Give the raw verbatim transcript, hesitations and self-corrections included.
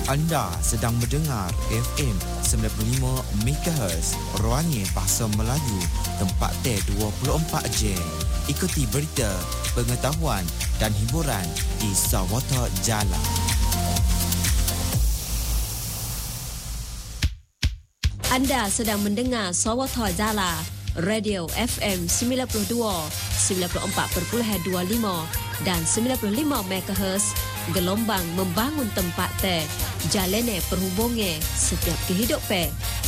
Anda sedang mendengar F M sembilan puluh lima megahertz Ruangin Bahasa Melayu, tempat teh dua puluh empat jam. Ikuti berita, pengetahuan dan hiburan di Sawata Jala. Anda sedang mendengar Sawata Jala, Radio F M sembilan puluh dua, sembilan puluh empat perpuluhan dua lima dan sembilan puluh lima megahertz, gelombang membangun tempat teh, jalane perhubungan setiap kehidupan.